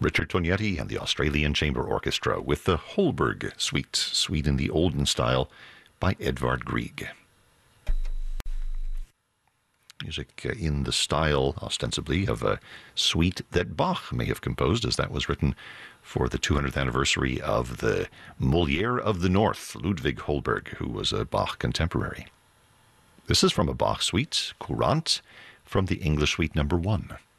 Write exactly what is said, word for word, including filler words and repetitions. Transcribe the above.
Richard Tognetti and the Australian Chamber Orchestra with the Holberg Suite, Suite in the Olden style by Edvard Grieg. Music in the style, ostensibly, of a suite that Bach may have composed, as that was written for the two hundredth anniversary of the Molière of the North, Ludwig Holberg, who was a Bach contemporary. This is from a Bach suite, Courante, from the English Suite number one.